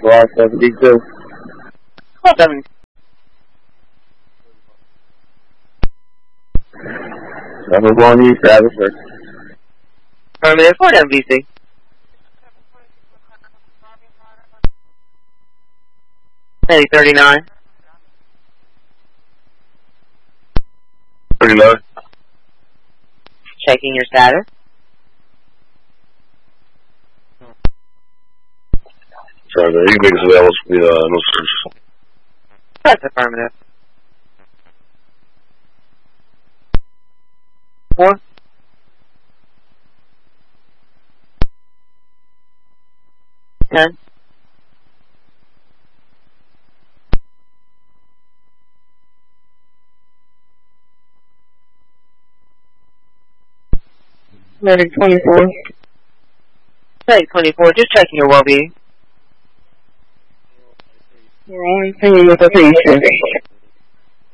Block 72. Call 7. Number 1 East, Abbotsford. Affirmative, Fort MVC. Heading 39. 39. Checking your status. Sorry, man. You can make us available for the no search. That's affirmative. 4. Ten. Medic 24. Heading 24, just checking your well-being. We're only singing with the patient.